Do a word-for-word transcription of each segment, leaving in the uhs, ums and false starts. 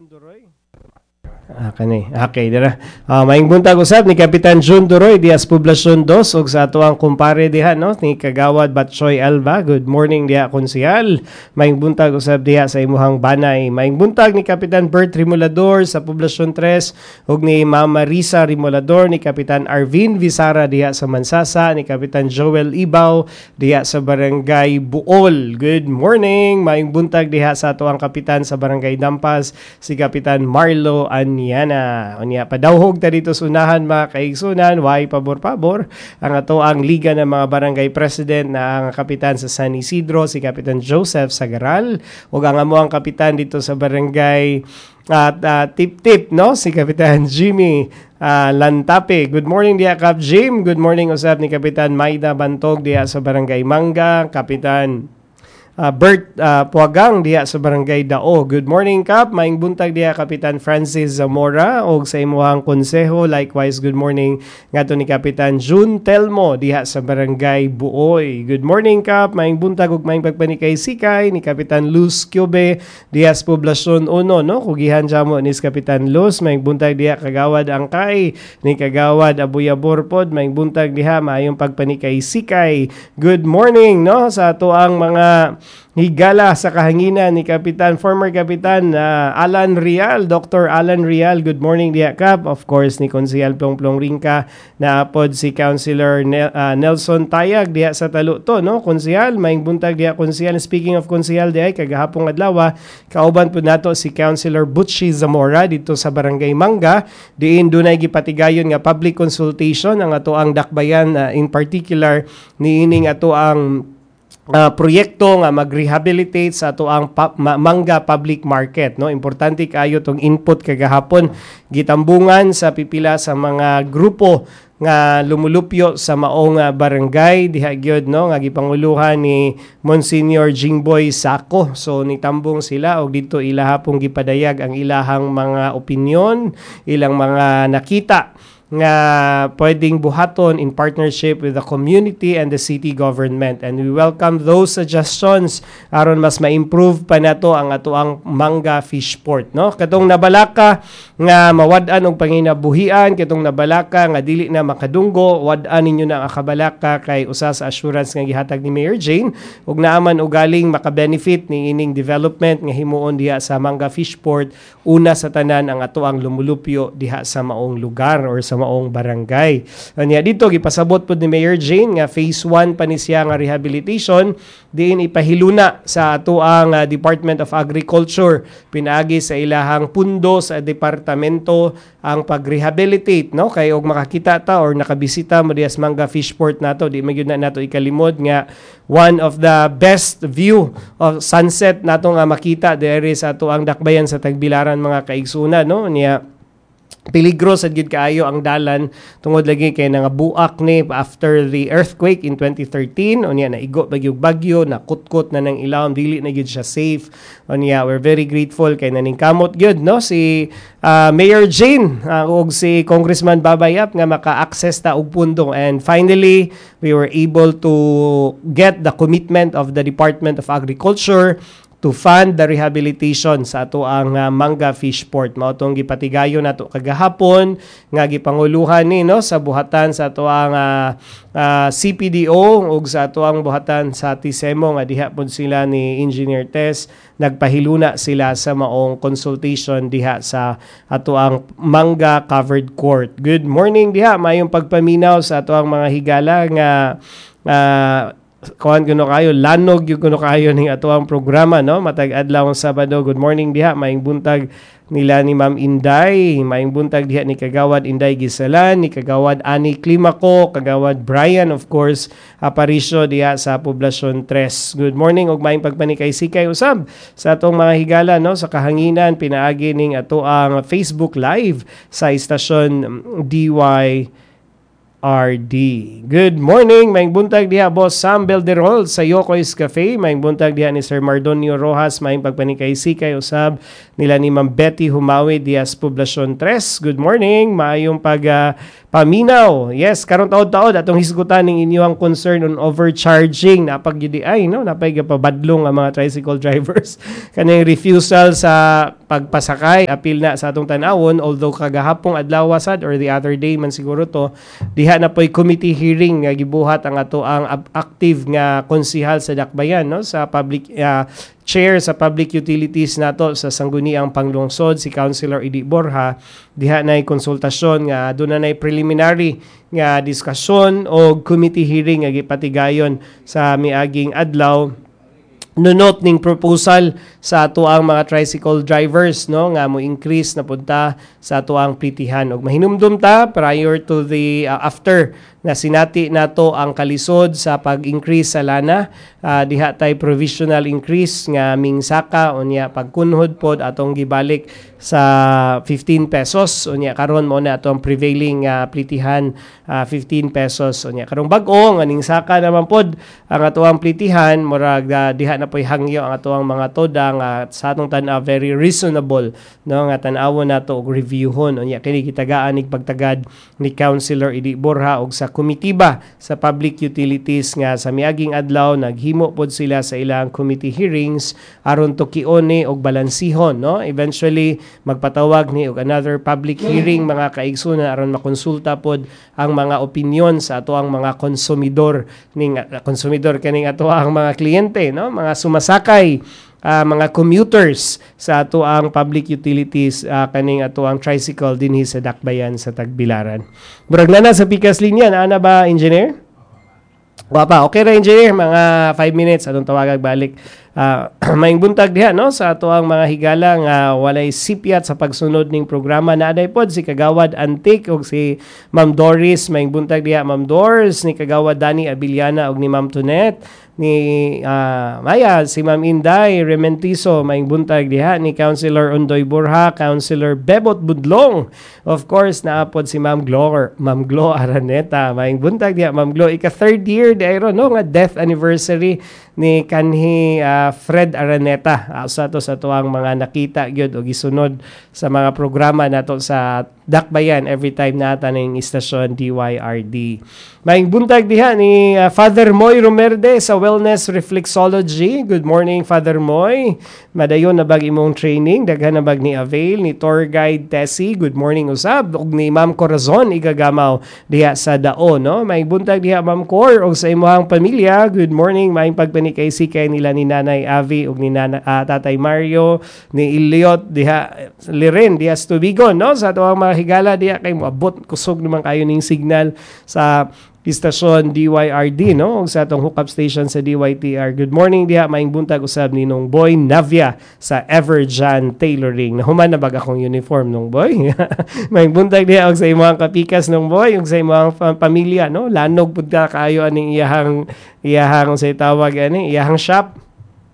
Duroy. Ah, kani. Okay, dira. Uh, maing buntag usab ni Kapitan June Duroy dias Poblacion two ug sa ato ang kumpare diha no ni Kagawad Batchoy Alva. Good morning diha konsehal. Maing buntag usab diha sa imuhang banay. Maing buntag ni Kapitan Bert Rimolador sa Poblacion three ug ni Mama Risa Rimolador, ni Kapitan Arvin Visara diha sa Mansasa, ni Kapitan Joel Ibaw diha sa Barangay Buol. Good morning. Maing buntag diha sa ato ang kapitan sa Barangay Dampas, si Kapitan Marlo Anyana. Unya padawhog ta dito sa unahan mga kaigsunan, way pabor-pabor ang ato ang Liga ng mga Barangay President na ang kapitan sa San Isidro, si Kapitan Joseph Sagaral, ug ang amo ang kapitan dito sa Barangay at uh, tip-tip no si Kapitan Jimmy uh, Lantape. Good morning diha Kap Jim. Good morning usab ni Kapitan Maida Bantog diha sa Barangay Manga, Kapitan Uh, Bert uh, Puagang diha sa Barangay Dao. Good morning Kap. Maing buntag diha Kapitan Francis Zamora og sa imuhang konseho. Likewise good morning ngadto ni Kapitan June Telmo diha sa Barangay Buoy. Good morning Kap. Maing buntag ug maing pagpanikay sikay ni Kapitan Luz Kyobe diha sa Poblacion one no. Kugihan jamo ni Kapitan Luz. Maing buntag diha Kagawad Angkay ni Kagawad Abuyabor pod. Maing buntag diha maayong pagpanikay sikay. Good morning no sa ato ang mga higala sa kahanginan ni Kapitan, former Kapitan uh, Alan Rial, Doctor Alan Rial. Good morning diha Kap. Of course ni Konsehal Plongplong Ringka na pod si Councilor Nel, uh, Nelson Tayag diha sa Taluto no. Konsehal, maing buntag diha Konsehal. Speaking of Konsehal diha kagahapon adlaw kauban pud nato si Councilor Butchie Zamora dito sa Barangay Manga. Diin dunay gipatigayon nga public consultation ang ato ang dakbayan, uh, in particular niining ato ang Uh, proyekto nga mag-rehabilitate sa ato ang pa- ma- Manga Public Market no. Importante kayo tong input kagahapon gitambungan sa pipila sa mga grupo nga lumulupyo sa maong uh, barangay diha gyud no nga gipanguluhan ni Monsignor Jingboy Sako. So nitambong sila og dito ilaha pong gipadayag ang ilahang mga opinyon, ilang mga nakita nga pwedeng buhaton in partnership with the community and the city government, and we welcome those suggestions aron mas ma-improve pa nato ang ato ang Manga Fish Port no. Katong nabalaka nga mawad-an og panginabuhian, katong nabalaka nga dili na makadunggo, wad-an ninyo na ang kabalaka kay usa sa assurance nga gihatag ni Mayor Jane ug naaman ugaling maka-benefit ni ining development nga himuon diha sa Manga Fish Port. Una sa tanan ang ato ang lumulupyo diha sa maong lugar or sa maong barangay. Anya dito gipasabot pud ni Mayor Jane nga phase one pa ni siya nga rehabilitation diin ipahiluna sa ato ang uh, Department of Agriculture pinaagi sa ilahang pundo sa departamento ang pag-rehabilitate no. Kay og makakita ta or nakabisita mo diha sa Manga Fish Port nato, di magyud na nato ikalimod nga one of the best view of sunset nato nga makita diri sa ato ang dakbayan sa Tagbilaran mga kaigsunan no. Niya peligro sad gid kaayo ang dalan tungod lagi kay nangabuak ni after the earthquake in twenty thirteen. Unya naigo bagyog bagyo, nakutkot na nang ilawom, dili na gid siya safe. Unya we're very grateful kay naningkamot gyud no si uh, Mayor Jane uh, ug si Congressman Babayap nga maka-access ta og pundo, and finally we were able to get the commitment of the Department of Agriculture to fund the rehabilitation sa ato ang uh, Manga Fish Port. Mao tong gipatigayon nato kagahapon nga gipanguluhan ni no sa buhatan sa ato ang uh, uh, C P D O ug sa ato ang buhatan sa Tisemo nga diha pod sila ni Engineer Tess nagpahiluna sila sa maong consultation diha sa ato ang Manga Covered Court. Good morning diha, mayong pagpaminaw sa ato ang mga higala nga uh, kuan kuno kayo lanog yung kuno kayo ning ato ang programa no matag adlaw Sabado. Good morning diha, maing buntag nila ni Ma'am Inday, maing buntag diha ni Kagawad Inday Gisalan, ni Kagawad Ani Climako, Kagawad Brian of course Aparicio diha sa Poblacion three. Good morning ug maing pagpanikay sikay usab sa atong mga higala no sa kahanginan pinaagi ning ato ang Facebook Live sa istasyon D Y R D. Good morning, maing buntag diha Boss Sam Belderol sa Yokoy's Cafe, maing buntag diha ni Sir Mardonio Rojas, maing pagpanikay sikay usab nila ni Ma'am Betty Humawi diha sa Poblacion three. Good morning, maayong pag uh, paminaw. Yes, karong taod-taod atong hisgutan ning inyong concern on overcharging napag gyud ay no napay gapabadlong ang mga tricycle drivers kanang refusal sa pagpasakay apil na sa atong tan-awon, although kagahapong adlaw sad or the other day man siguro to diha na poy committee hearing nga gibuhat ang ato ang active nga konsehal sa Dakbayan no sa public uh, chair sa public utilities nato sa sangguniang panglungsod si Councilor Eddie Borja. Diha nay konsultasyon nga doon na nay preliminary nga diskusyon o committee hearing nga gipatigayon sa miaging adlaw nunot ning proposal sa ato ang mga tricycle drivers no nga mo increase na punta sa ato ang plitihan og mahinumdum ta prior to the uh, after na sinati nato ang kalisod sa pag-increase sa lana uh, diha tay provisional increase nga mingsaka unya pagkunhod pod atong gibalik sa fifteen pesos unya karon mo na atong prevailing uh, plitihan uh, fifteen pesos unya karong bag-o nga ningsaka naman pod ang ato ang plitihan murag uh, diha na poy hangyo ang ato ang mga toda nga sa atong tan-aw very reasonable no nga tan-awon nato og reviewhon unya kini gitagaan nig pagtagad ni Councilor Eddie Borja og sa komitiba sa public utilities nga sa miaging adlaw naghimo pod sila sa ilang committee hearings aron tukione og balansihon no eventually magpatawag ni og another public hearing mga kaigsunan aron makonsulta pod ang mga opinyon sa ato ang mga konsumidor ning uh, konsumidor kaning ato ang mga kliyente no mga sumasakay uh, mga commuters sa ato ang public utilities uh, kaning ato ang tricycle dinhi sa Dakbayan sa Tagbilaran. Murag na na sa pikas linya na ba engineer? Wapa, okay ra engineer mga five minutes atong tawagag balik. Uh, maing buntag diha no sa ato ang mga higala nga walay sipyat sa pagsunod ning programa naaday pod si Kagawad Antique og si Ma'am Doris maing buntag diha Ma'am Doris ni Kagawad Dani Abiliana og ni Ma'am Tunet ni uh, Maya si Ma'am Inday Rementiso maing buntag diha ni Councilor Undoy Borja, Councilor Bebot Budlong, of course naapod si Ma'am Glo Ma'am Glo Araneta maing buntag diha Ma'am Glo ika third year dayro no nga death anniversary ni kanhi uh, Fred Araneta asa to sa tuang mga nakita gyud og gisunod sa mga programa nato sa Dakbayan every time nata ning istasyon D Y R D. Maing buntag diha ni uh, Father Moy Romerde sa Wellness Reflexology. Good morning Father Moy. Madayon na bag imong training, daghan na bag ni avail ni tour guide Tessie. Good morning usab og ni Ma'am Corazon igagamaw diha sa Dao no. Maing buntag diha Ma'am Cor og sa imong pamilya. Good morning maing pagpanikay-sikay nila ni Nanay Avi og ni Nana, uh, Tatay Mario, ni Iliot diha Liren diha Tubigon no sa tuang mga higala diha kay moabot kusog naman kayo ning signal sa istasyon D Y R D no sa atong hookup station sa D Y T R. Good morning diha maing buntag usab ni nung Boy Navia sa Everjan Tailoring. Nahuman na bag akong uniform nung Boy. Maing buntag diha og sa imong kapikas nung Boy ug sa imong pamilya no lanog pud ka kaayo aning iyahang iyahang sa tawag ani iyahang shop.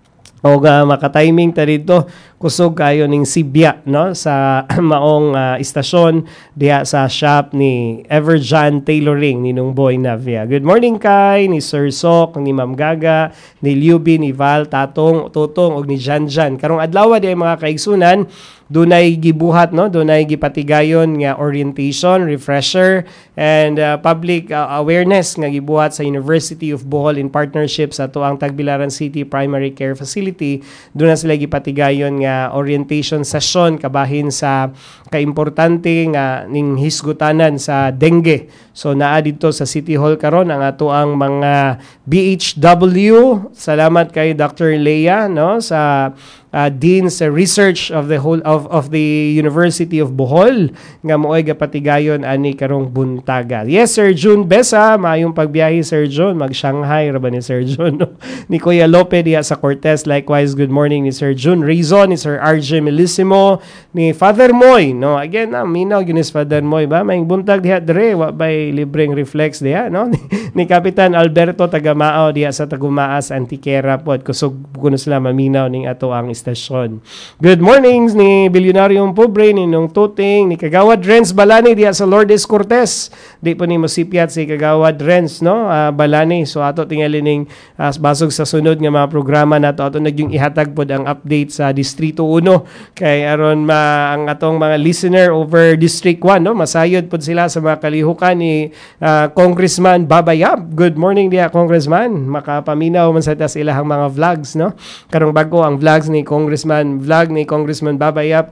O uh, maka-timing ta dito kusog kayo ning Sibya no sa maong uh, istasyon diha sa shop ni Everjan Tailoring ni nung Boy Navia. Good morning kay ni Sir Sok, ni Ma'am Gaga, ni Liubi, ni Val, Tatong, Tutong og ni Janjan. Karong adlaw di mga kaigsunan dunay gibuhat no dunay gipatigayon nga orientation, refresher and uh, public uh, awareness nga gibuhat sa University of Bohol in partnership sa tuang Tagbilaran City Primary Care Facility. Doon na sila gipatigayon nga orientation session kabahin sa kaimportante nga ning hisgutanan sa dengue. So naa dito sa City Hall karon ang ato ang mga B H W. Salamat kay Doctor Leia no sa uh, Dean sa Research of the whole of of the University of Bohol nga mooy gapatigayon ani karong buntaga. Yes Sir June Besa, maayong pagbiyahe Sir June, mag Shanghai ra ba ni Sir June no? Ni Kuya Lope diya sa Cortez, likewise good morning ni Sir June Rizon, ni Sir R J Melissimo, ni Father Moy no. Again na minaw ginis Father Moy ba maing buntag diha dire wa bay libreng reflex diha no. Ni Kapitan Alberto Tagamao diya sa Tagumaas Antiquera pod kusog kuno sila maminaw ning ato ang estasyon. Good mornings ni Bilyonaryong Pobre, ni Nong Tuting, ni Kagawad Renz Balani diya sa Lourdes Cortez. Di po ni Mosipiat si Kagawad Renz, no? Uh, Balani. So ato tingali ning uh, basog sa sunod nga mga programa nato ato nagyong ihatag pod ang update sa Distrito one kay aron ma ang atong mga listener over District one, no? Masayod pod sila sa mga kalihukan ni uh, Congressman Babayab. Good morning diya, Congressman. Makapaminaw man sa tas ilahang mga vlogs, no? Karong bago ang vlogs ni Congressman, vlog ni Congressman Babayap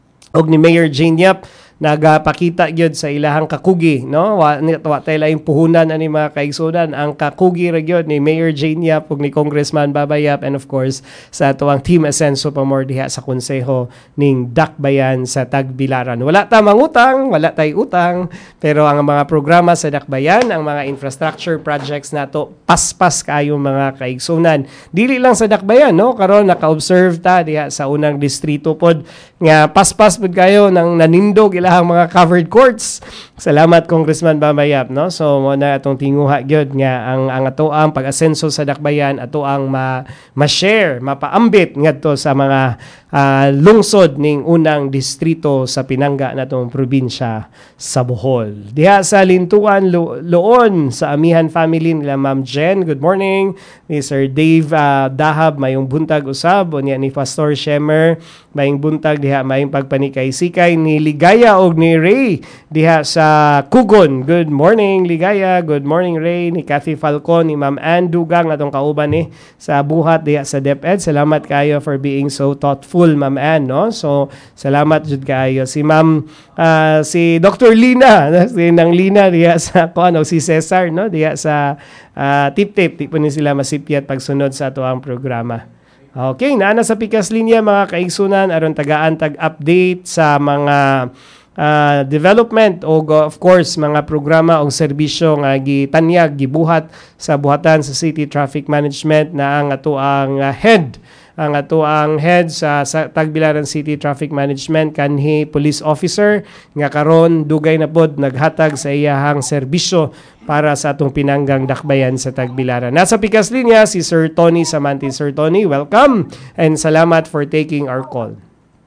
og ni Mayor Jane Yap nagapakita gyud sa ilahang kakugi, no? Wa wa tay laing puhunan ani mga kaigsunan ang kakugi ra gyud ni Mayor Jane Yap ug ni Congressman Babayap, and of course sa tuwang Team Asenso Pamor diha sa konseho ning Dakbayan sa Tagbilaran. Wala ta mangutang, wala tay utang, pero ang mga programa sa Dakbayan, ang mga infrastructure projects nato paspas kayo mga kaigsunan. Dili lang sa Dakbayan, no? Karon naka-observe ta diha sa unang distrito pod nga paspas pod kayo nang nanindog ang mga covered courts. Salamat Congressman Babayap, no? So mo na atong tinguha gyud nga ang ang ato ang pag-asenso sa Dakbayan ato ang ma, ma-share, mapaambit ngadto sa mga uh, lungsod ning unang distrito sa pinangga natong probinsya sa Bohol. Diha sa Lintuan Lo- Loon sa Amihan family nila Ma'am Jen. Good morning. Ni Sir Dave uh, Dahab mayong buntag usab unya ni Pastor Shemer mayong buntag diha mayong pagpanikay-sikay ni Ligaya og ni Ray diha sa Kugon. Good morning Ligaya, good morning Ray, ni Kathy Falcon, ni Ma'am Ann Dugang atong kauban ni sa buhat diha sa DepEd. Salamat kayo for being so thoughtful, Ma'am Ann, no? So salamat jud kayo. Si Ma'am uh, si Doctor Lina, si nang Lina diha sa kuno si Cesar, no? Diha sa uh, tip-tip di po ni sila masipyat pagsunod sa ato ang programa. Okay, naana sa pikas linya mga kaigsunan aron tagaan tag-update sa mga Uh, development o of course mga programa o serbisyo nga gitanyag gibuhat sa buhatan sa City Traffic Management na ang ato ang uh, head ang ato ang head sa, sa Tagbilaran City Traffic Management kanhi police officer nga karon dugay na pod naghatag sa iyahang serbisyo para sa atong pinanggang Dakbayan sa Tagbilaran. Nasa pikas linya si Sir Tony Samanti. Sir Tony, welcome and salamat for taking our call.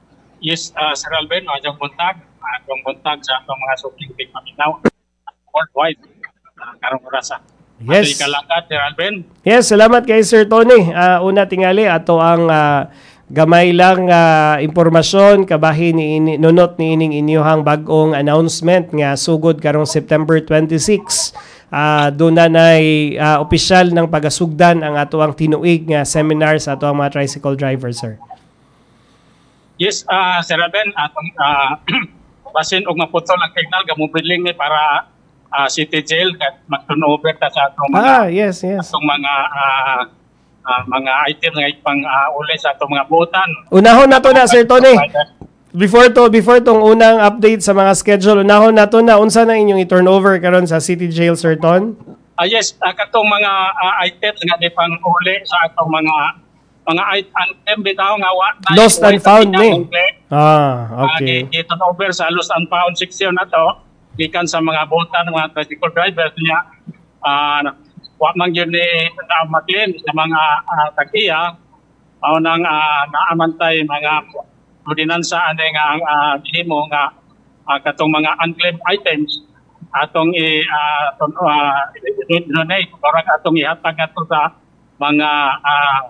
Yes, uh, Sir Alvin, majang buntag. Atong buntag sa atong mga suking tigpaminaw worldwide uh, karong orasa. Yes. Kalangkat, Sir Alvin. Yes, salamat kay Sir Tony. Uh, una tingali ato ang uh, gamay lang uh, impormasyon kabahin ni ini, nunot ni ining inyohang bag-ong announcement nga sugod karong September twenty-sixth. Uh, doon na nay uh, opisyal ng pagasugdan ang ato ang tinuig nga seminar sa ato ang mga tricycle drivers, sir. Yes, uh, Sir Alvin, atong uh, basin og maputol ang signal gamubiling ni para uh, City Jail kat mag-turnover ta sa atong mga ah, yes, yes. atong mga uh, uh, mga item nga ipang uh, uli sa atong mga butan. Unahon nato na Sir Tony. Before to before tong unang update sa mga schedule, unahon nato na unsa na inyong i-turnover karon sa City Jail, Sir Ton? Ah uh, yes, uh, katong mga uh, items nga ipang uli sa atong mga mga item bitaw nga wa lost and found ni. Ah, okay. Uh, Ito over sa lost and found section na to gikan sa mga butan ng mga tricycle drivers niya. Ah, uh, wa man gyud ni na maklin sa mga uh, tag-iya mao nang uh, naamantay mga ordinansa ani nga uh, gihimo nga uh, katong mga unclaimed items atong i uh, atong uh, donate para atong ihatag ato sa mga uh,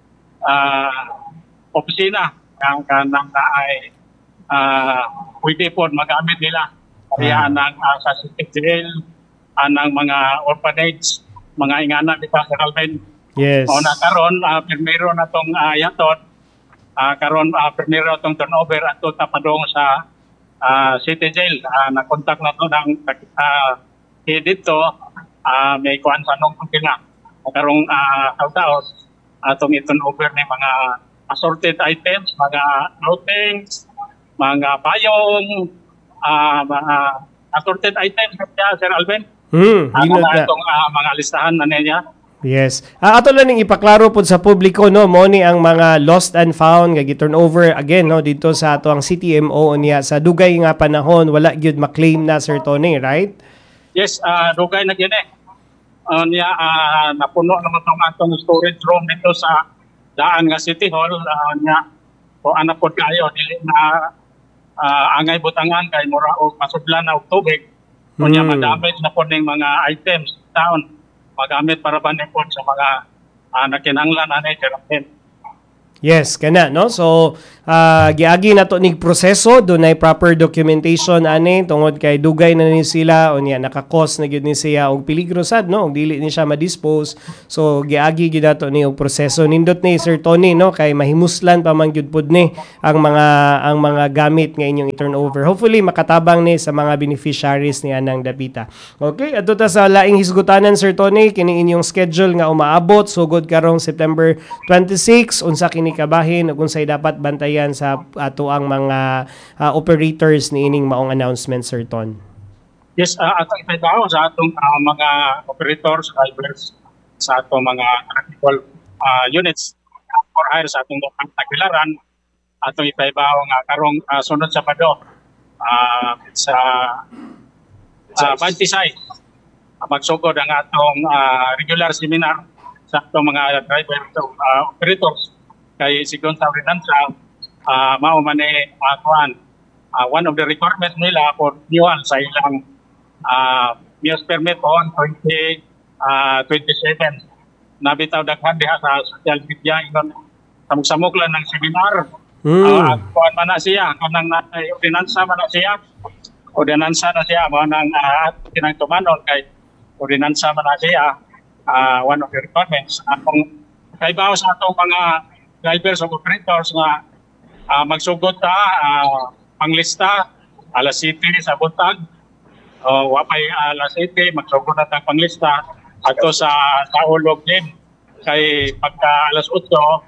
uh, opisina ang kanang naay uh, pwede po magamit nila kaya uh, ng uh, sa City Jail anang mga orphanage mga ingana di pa Sir Alvin. Yes. O na karon uh, primero na tong uh, yatot uh, karon uh, primero tong turnover ato tapadong sa uh, City Jail uh, na kontak na to ng uh, dito uh, may kuan sa nung pagkina karong uh, taos atong i-turnover ni mga assorted items, mga clothings, mga payong, uh, mga assorted items kaya Sir Alvin. Hmm, ano na itong uh, mga listahan na niya. Yes. Ah, ato lang ning ipaklaro pod sa publiko, no, mo ni ang mga lost and found nga gi-turnover again, no, dito sa ato ang C T M O niya sa dugay nga panahon wala gyud ma-claim na Sir Tony, right? Yes, uh, dugay na gyud eh. Uh, niya uh, napuno naman itong atong storage room dito sa daan nga City Hall uh, niya o anak pod kayo dili na uh, angay butangan kay mura og masudlan na og tubig kunya Hmm. madamage na pod ning mga items taon magamit para ba pod sa mga uh, nakinanglan ani terapin. Yes, kana no. So ah, giagi na to nig proseso, dunay proper documentation ani tungod kay dugay na ni sila unya naka-cause na gyud ni siya og peligro sad no, og dili ni siya ma-dispose. So giagi gyud nato ni og proseso nindot ni Sir Tony no kay mahimuslan pa man gyud pud ni ang mga ang mga gamit nga inyong i-turnover. Hopefully makatabang ni sa mga beneficiaries ni anang dapita. Okay, adto ta sa laing hisgutanan Sir Tony kini inyong schedule nga umaabot sugod karong September twenty-six unsa kini kabahin ug unsay dapat bantayan sa ato ang mga uh, operators ni ining maong announcement Sir Ton. Yes, uh, atong ipahibaw sa atong uh, mga operators, drivers sa atong mga traffic uh, units for hire sa atong Tagbilaran atong ipahibaw nga karong uh, sunod sa Sabado uh, sa uh, twenty-six magsugod ang atong uh, regular seminar sa atong mga drivers uh, operators kay sigon sa ordinansa uh, mao man ni uh, kuan uh, one of the requirements nila for renewal sa ilang uh, use permit on twenty twenty-seven nabitaw daghan diha sa social media ingon samok-samok lang ng seminar. Mm. Uh, kuan man na siya kanang na ordinansa man na siya ordinansa na siya mao nang uh, kinang tumanon kay ordinansa man na siya uh, one of the requirements atong kay bawo sa atong mga drivers o operators nga uh, magsugod ta uh, panglista alas siyete sa buntag o wapay alas siyete magsugod na tang panglista ato sa Saulog din kay pagka alas otso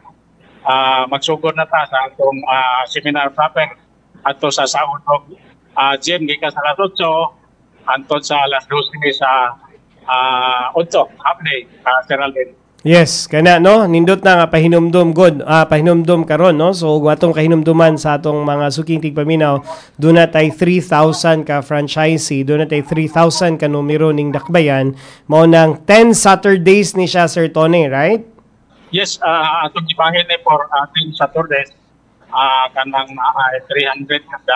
uh, magsugod na ta sa atong uh, seminar proper ato sa Saulog uh, gym gikan sa alas otso antod sa alas dose sa uh, otso half day uh, Sir Alvin. Yes, kana no, nindot na nga pahinumdum god, ah, pahinumdum karon no. So atong kahinumduman sa atong mga suking tigpaminaw, do na tay three thousand ka franchisee, do na tay three thousand ka numero ning dakbayan, mao nang ten Saturdays ni siya Sir Tony, right? Yes, uh, atong gibahin ni for uh, ten Saturdays uh, kanang uh, three hundred kada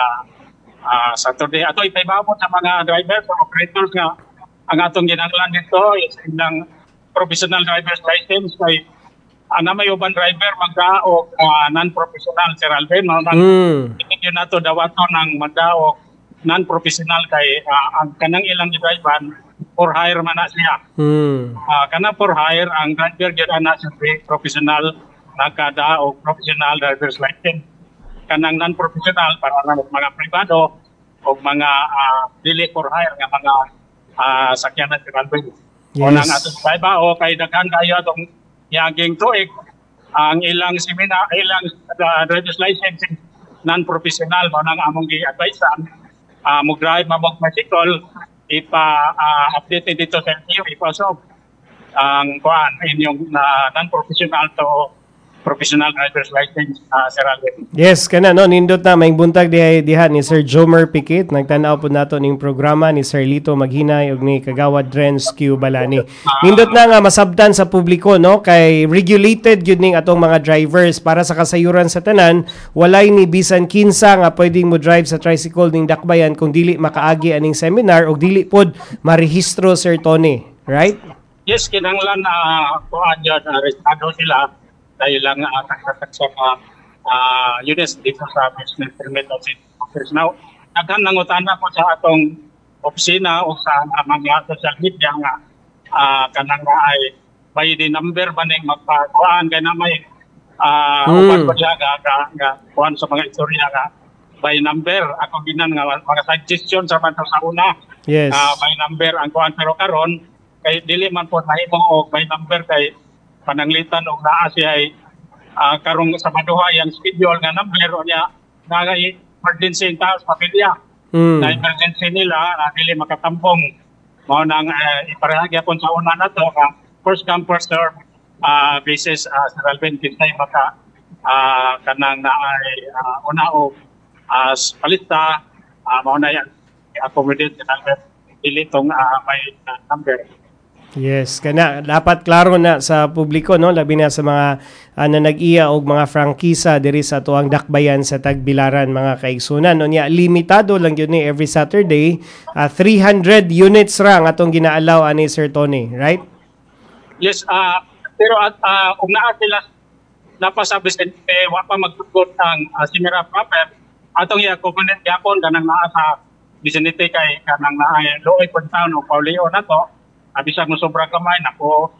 uh, Saturday. Ato ipahibaw sa mga drivers o operators nga ang atong ginanglan dito is ilang professional driver's license kay ana may uban driver magdaog uh, non-professional Sir Alvin no nang Mm. yun nato dawato ng magdaog non-professional kay uh, ang kanang ilang driver for hire man na siya. Mm. Uh, kana for hire ang driver gyud ana sa professional nagkadaog professional driver's license kanang non-professional para na mga pribado o mga uh, dili for hire nga mga uh, sakyanan Sir Alvin. Yes. O nang atong iba o kay daghan kayo atong yaging tuig ang ilang seminar ilang uh, driver's license non-professional mo nang among gi-advisean uh, mo drive mamog bicycle ipa uh, update dito sa inyo ipasok ang kuan inyong uh, non-professional to professional driver's license uh, Sir Alvin. Yes, kana no, nindot na may buntag diha, diha ni Sir Jomer Pikit, nagtanaw po nato ning programa ni Sir Lito Maghinay ug ni Kagawad Renz Q Balani. Nindot na nga masabtan sa publiko no kay regulated gyud ning atong mga drivers para sa kasayuran sa tanan, walay ni bisan kinsa nga pwedeng mo drive sa tricycle ning dakbayan kung dili makaagi aning seminar ug dili pod marehistro Sir Tony, right? Yes, kinahanglan uh, kuan yun, arestado sila dahil lang uh, taksa-taksa na uh, units dito sa business permit office. Now, naghan nangutana po sa atong opisina o sa uh, mga social media nga uh, kanang nga ay by the number ba ning magpakuan kay na may uh, Mm. uban ko siya nga, nga, nga kuan sa mga istorya nga by number ako ginan nga mga suggestion sa man sa una. Yes. Uh, by number ang kuan pero karon kay dili man po mahimo og by number kay pananglitan og naa siya ay uh, karong sa maduha yang schedule nga number o niya nga emergency in taas pamilya Mm. na emergency nila na dili makatampong mao nang uh, iparehagya pon sa una nato nga first come first serve uh, basis uh, sa Alvin kinsay maka uh, kanang na ay uh, una o as uh, palista uh, mao na yan i-accommodate sa Alvin dili tong uh, may uh, number. Yes, kana dapat klaro na sa publiko no, labi na sa mga uh, na nag-iya og mga frangkisa diri sa tuang dakbayan sa Tagbilaran mga kaigsunan. Unya limitado lang yun ni every Saturday, uh, three hundred units ra ang atong ginaalaw ani Sir Tony, right? Yes, uh, pero at uh, kung naa sila napasabi sa eh, wa pa magtugot ang uh, Simira proper, atong iya component yapon kanang naa sa vicinity kay kanang naa Loy Town o Paulio na to. Abisag mo sobrang kamay na po,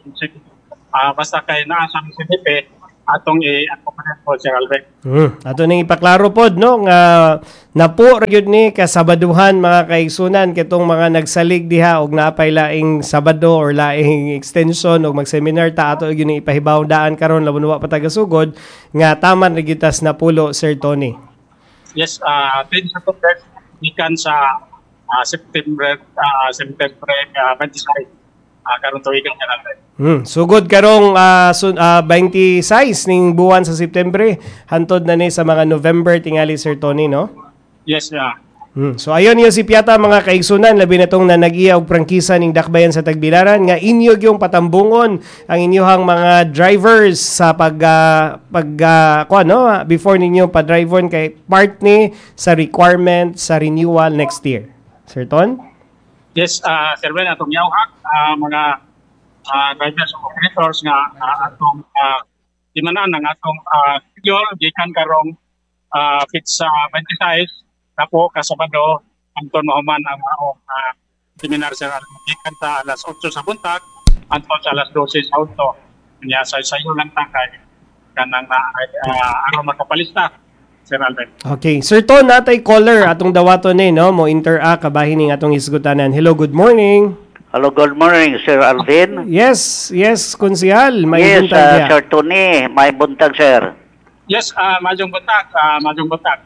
uh, basta kay naa sa vicinity, atong i-accommodate po, Sir Alvin. Hmm. Ato nang ipaklaro pod no nga napo ra gyud ni kasabaduhan mga kaigsunan kitong mga nagsalig diha og naapay laing Sabado or laing extension og mag-seminar ta ato gyud ni ipahibaw daan karon lamun wa pa tagasugod nga taman ra gyud tas napulo Sir Tony. Yes, uh, twenty sa Congress, ikan sa uh, September uh, September uh, twenty-six. Uh, karon tuigan ka natin. Hmm, sugod karong uh, sun, uh, twenty-six ning buwan sa September hantod na ni sa mga November tingali Sir Tony no? Yes, yeah. Hmm. So ayon yung si Piata mga kaigsunan labi na tong nanag-iya og prangkisa ning dakbayan sa Tagbilaran nga inyo yung patambungon ang inyohang mga drivers sa pag uh, pag uh, ko no before ninyo pa drive-on kay part ni sa requirement sa renewal next year. Sir Ton? Yes, uh, Sir Ben, atong yawhak, uh, mga uh, drivers o operators nga uh, atong uh, timanan ng atong uh, schedule, gikan karong uh, fit sa twenty-six, tapo kasabado, anton mahuman ang maong uh, seminar Sir Alvin. Gikan ta alas otso sa buntag, anton sa alas dose sa auto. Kanya sa sayo lang ta kay kanang na uh, aron makapalista. Sir Alvin. Okay. Sir Ton, natay caller atong dawaton ni no mo interact kabahin ning atong isgutanan. Hello, good morning. Hello, good morning, Sir Alvin. Yes, yes, konsehal. May yes, buntag uh, diha. Sir Tony, may buntag, sir. Yes, uh, majong buntag, uh, majong buntag.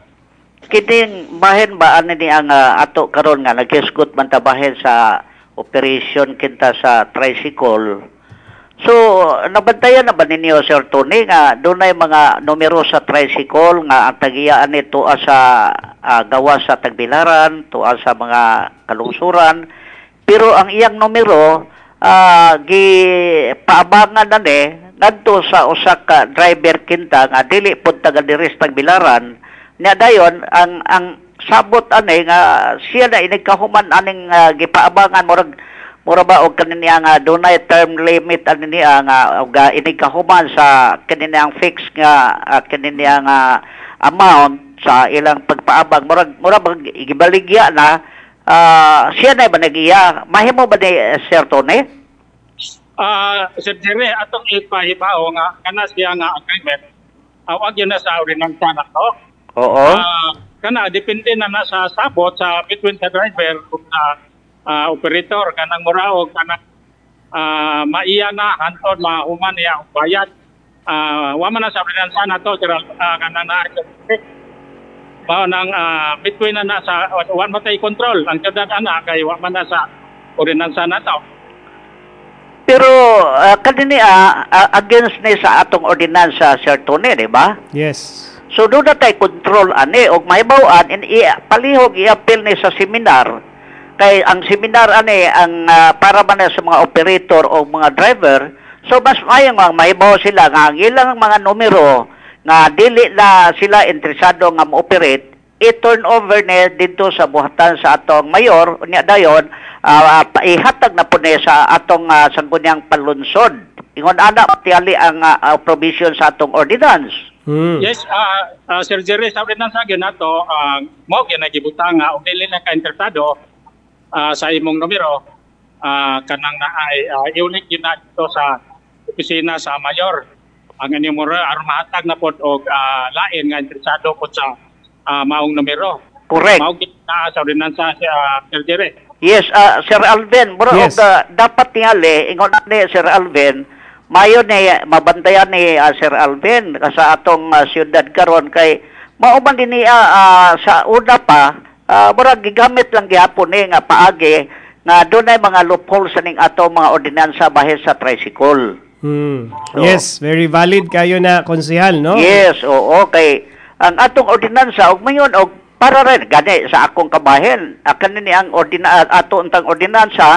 Kining bahin ba ano ni ang uh, ato karon nga naghisgot man ta bahin sa operation kinta sa tricycle. So, nabantayan na ba ninyo, Sir Tony, nga doon ay mga numero sa tricycle nga ang tagiyaan nito sa uh, gawa sa Tagbilaran, tuwa sa mga kalungsuran. Pero ang iyang numero, uh, gi paabangan na ni, ngadto sa usa ka driver kinta nga dili pud taga diri sa Tagbilaran. Nya dayon, ang, ang sabot ani nga siya na inigkahuman aning uh, gipaabangan murag mura ba og kanina nga dunay term limit ani niya nga og uh, inigkahuman sa kanina fix nga uh, kanina nga amount sa ilang pagpaabang murag mura ba gibaligya na uh, siya na ba nagiya mahimo ba ni uh, Sir Tony? Ah, uh, Sir Jerry, atong ipahibaw nga kana siya nga agreement awag yun na sa ordinansa na to. Oo. Uh, kana depende na na sa sabot sa between sa driver ug uh, Uh, operator kanang muraog kanang uh, maiya na hanton mahuman niya og bayad uh, wa man na sa ordinansa na to sir uh, kanang na mao nang uh, between na, na sa wa man tay control ang syudad ana kay wa man na sa ordinansa na to. Pero uh, kanini uh, uh, against ni sa atong ordinansa Sir Tony, di ba? Yes. So do na tay control ani og mahibaw-an in palihog i-appeal ni sa seminar. Kay ang seminar ani ang uh, para man sa mga operator o mga driver, so mas mayang mga mahibaw sila nga ang ilang mga numero nga dili na sila interesado nga mo-operate, i-turn over ni dito sa buhatan sa atong mayor unya dayon uh, ihatag na po ni sa atong uh, sangguniang panlunsod. Ingon ana tiyali ang uh, provision sa atong ordinance. Hmm. Yes, uh, uh, Sir Jerry, sa ordinansa gyud nato uh, mao gyud nagibutang nga og dili na ka interesado Uh, sa imong numero uh, kanang naay uh, unique yun na dito sa opisina sa mayor ang inyong numero aron mahatag na pod og uh, lain nga interesado po sa uh, maong numero. Correct. Mao kita sa ordinansa si uh, Sir Jerry. Yes, uh, Sir Alvin, mura Yes. og uh, dapat tingali ingon ni Sir Alvin mayo ni mabantayan ni uh, Sir Alvin sa atong uh, siyudad karon kay mao man din niya uh, sa una pa Uh, mura gigamit lang gihapon ni nga paagi nga dunay mga loopholes ning ato mga ordinansa bahin sa tricycle. Hmm. So, yes, very valid kayo na konsehal, no? Yes, oo, okay. Ang atong ordinansa og mayon og para rin gani sa akong kabahin. Akan ni ang ordina ato untang ordinansa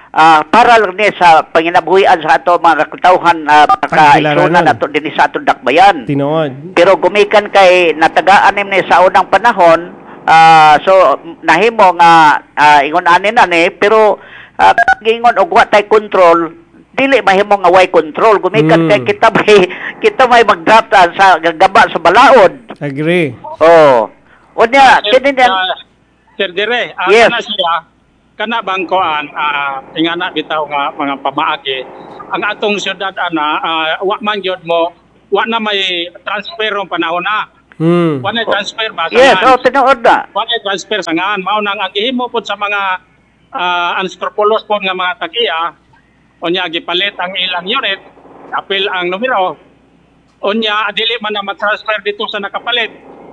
ah, para lang ni sa panginabuhian sa ato mga katawhan uh, makaisunan nato din sa atong dakbayan. Tinuod. Pero gumikan kay natagaan ni sa unang panahon, ah, so nahimo nga uh, ingon ani na ni pero uh, gingon og wa tay control dili mahimo nga way control gumikan mm. kay kita may kita may mag-draft uh, sa gaba sa balaod. Agree. Oh. Unya kini uh, uh, Sir Dire, uh, yes. kana siya kana bangkoan uh, ingana bitaw nga mga pamaagi ang atong syudad ana uh, wa man gyud mo wa na may transfer ang panahon na. Hmm. Wa na transfer ba? Yes, oh, tinuod na. Wa na transfer sa ngan mao nang ang gihimo pod sa mga uh, unscrupulous pod nga mga tagiya unya gipalit ang ilang unit, apil ang numero. Unya dili man na ma-transfer dito sa nakapalit.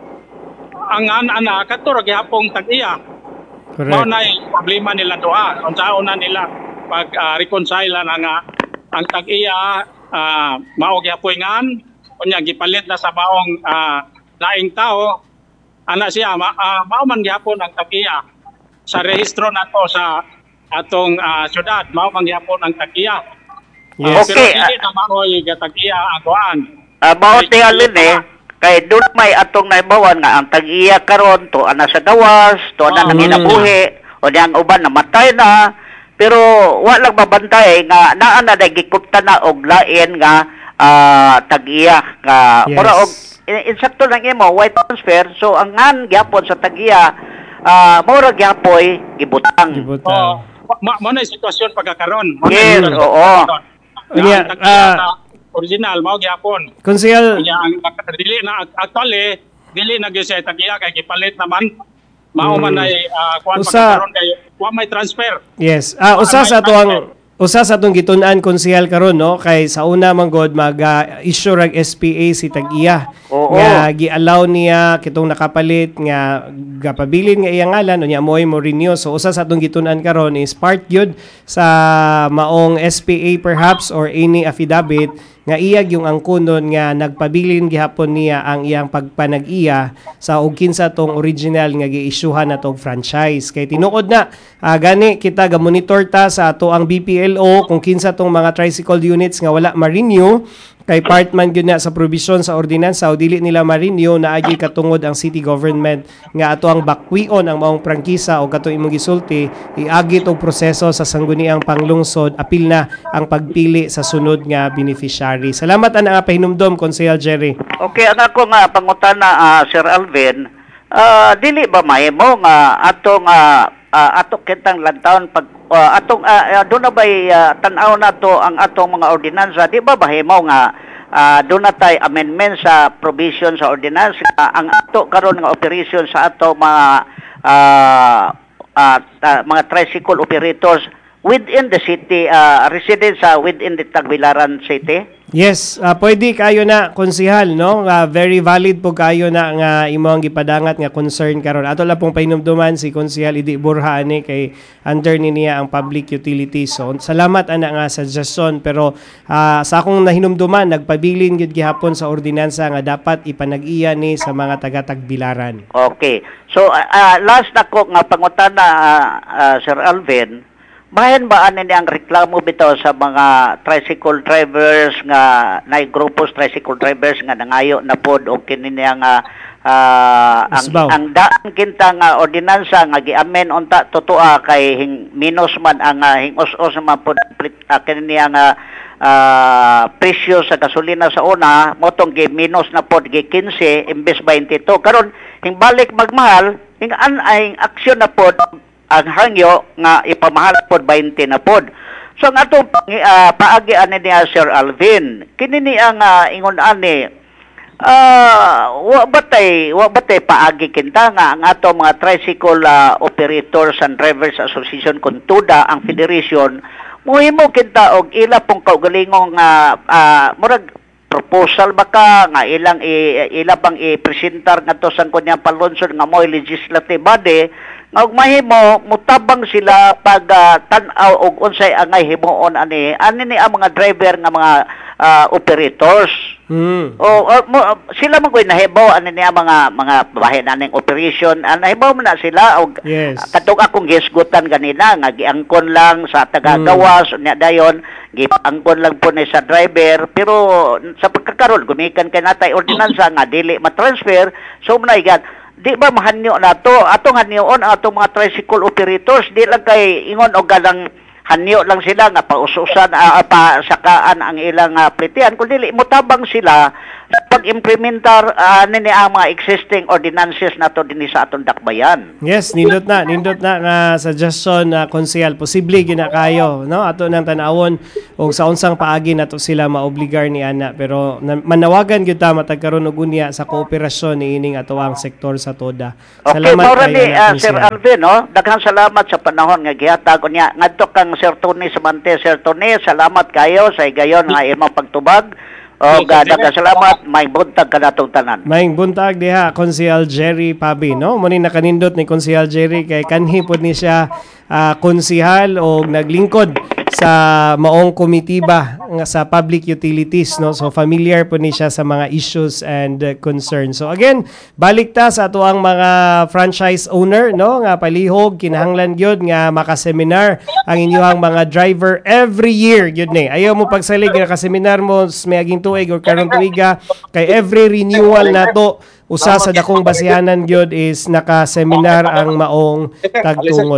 Ang ana kadto gihapong tagiya. Mao na problema nila duha. Unsa una nila pag uh, reconcile na nga ang tag-iya uh, mao gihapon ngan unya gipalit na sa maong uh, laing tao ana siya ma, uh, mao man gihapon ang tag-iya sa rehistro nato sa atong uh, syudad mao man gihapon ang tag-iya. Yes. Uh, Okay. Pero dili na mao yung tag-iya agoan. Uh, mao tingalin eh kay doon may atong naibawan nga ang tag-iya karon to ana sa gawas to ana Oh, nang ginabuhi o ang uban namatay na pero wa lang mabantay nga naa na gikupta na og lain nga uh, tag-iya nga Yes. mura og insakto lang imo white transfer so ang ngan gyapon sa tag-iya uh, mura gyapoy gibutang. Gibutang. Oh, ma mo na sitwasyon pagkakaron. Mo na Yes, sitwasyon oo. pagkakaron. Unya, Ang tag-iya ah, na original mao gyapon. Konsehal, Kaya ang dili na actually dili na gyud siya tagiya kay gipalit naman mao man ay uh, kuan Usa- pagkakaron kay wa may transfer. yes. Ah, usa sa ato ang usa sa atong gitun-an konsehal karon no kay sa una man god mag-issue rag S P A si tag-iya. Oo. Nga gi-allow niya kitong nakapalit nga gapabilin nga iyang ngalan unya moy mo renew. So usa sa atong gitun-an karon is part gyud sa maong S P A perhaps or any affidavit nga iyag yung angkunon nga nagpabilin gihapon niya ang iyang pagpanag-iya sa og kinsa tong original nga gi-issuehan na tong franchise. Kay tinuod na ah, gani kita ga monitor ta sa ato ang B P L O kung kinsa tong mga tricycle units nga wala ma-renew kay part man gyud na sa provision sa ordinansa o dili nila ma-renew na agi katungod ang city government nga ato ang bakwion ang maong prangkisa o kato imong gisulti iagi tong proseso sa sangguniang panglungsod apil na ang pagpili sa sunod nga beneficiary. Salamat ana nga pahinumdom Konsehal Jerry. Okay, ang ako nga pangutana uh, Sir Alvin, uh, dili ba mahimo nga atong uh, uh, ato kitang lantawon pag uh, atong uh, uh, doon na ba'y uh, tanaw na to ang atong mga ordinansa, di ba mahimo nga uh, doon na tayo amendment sa provision sa ordinansa uh, ang ato karon nga operation sa ato mga uh, uh, uh, mga tricycle operators within the city, uh, residents uh, within the Tagbilaran City? Yes, uh, pwede kayo na konsehal no. Uh, very valid po kayo na nga imo ang gipadangat nga concern karon. Ato lang pong pahinumduman si Konsehal Idi Borja ani kay under ni niya ang public utilities. So salamat ana nga suggestion pero uh, sa akong nahinumduman nagpabilin gyud gihapon sa ordinansa nga dapat ipanag-iya ni sa mga taga-Tagbilaran. Okay. So, uh, uh, last na ko nga pangutana, uh, uh, Sir Alvin, bayan ba ano ang reklamo bitaw sa mga tricycle drivers nga nay grupos tricycle drivers nga nangayo na pod o kini niya nga uh, ang, Usbaw. ang daan kinta nga ordinansa nga giamen unta totoo kay hing minus man ang uh, hing us-us man pod uh, kini niya nga uh, presyo sa gasolina sa una motong gi minus na pod gi fifteen imbes twenty-two karon hing balik magmahal hing an ay aksyon na pod ang hangyo nga ipamahal pod twenty na pod. So ang atong uh, paagi ani niya Sir Alvin, kini ni ang uh, ingon ani uh, wa batay wa batay paagi kinta nga ang atong mga tricycle uh, operators and drivers association kun tuda ang federation muhimo kinta og ila pong kaugalingong nga uh, uh, murag proposal baka nga ilang i, ila bang i-presentar ngadto sa kunyang palunsod nga moy legislative body nga og mahimo mutabang sila pag uh, tan-aw og unsay angay himuon ani ani ni ang mga driver nga mga ah, operators. Hmm. O, o mo, sila man ko'y nahibaw ano niya mga mga bahay naning operation, ah, nahibaw mo na sila og Yes. katong akong gisgutan ganina nga giangkon lang sa tagagawas mm. unya dayon giangkon lang po ni sa driver pero sa pagkakaroon gumikan kay natay ordinansa nga dili ma-transfer so manaygan di ba mahanyo nato atong hanyoon atong mga tricycle operators di lang kay ingon og ganang hanyo lang sila nga paususan uh, pa sakaan ang ilang uh, plitian kung dili mutabang sila pag-implementar uh, nini ang mga existing ordinances nato dinhi sa atong dakbayan. Yes, nindot na, nindot na nga suggestion na uh, konsehal posible gina kayo, no? Ato nang tanawon og sa unsang paagi nato sila maobligar ni ana pero na, manawagan gyud ta matagkaron og unya sa kooperasyon ni ining ato ang sektor sa toda. Salamat okay, kay uh, Sir Alvin, no? Daghang salamat sa panahon nga gihatag unya ngadto kang Sir Tony Samante. Sir Tony, salamat kayo sa gayon nga imong pagtubag. O daghang salamat, may buntag kanatong tanan. May buntag diha Konsehal Jerry Pabi, no? Muni nakanindot ni Konsehal Jerry kay kanhi pod ni siya uh, konsehal o naglingkod sa maong komitiba nga sa public utilities, no? So familiar po ni siya sa mga issues and uh, concerns. So again, balik ta sa ato ang mga franchise owner, no? Nga palihog kinahanglan gyud nga makaseminar ang inyong mga driver every year gyud ni. Ayaw mo pagsalig nga ka-seminar mo may aging tuig or karon tuiga kay every renewal nato usa sa dakong basihanan gyud is naka-seminar ang maong tagtungod.